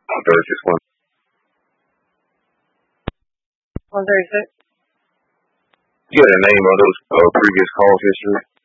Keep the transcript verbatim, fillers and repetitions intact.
one thirty-six. one thirty-six. You got a name on those uh, previous calls history?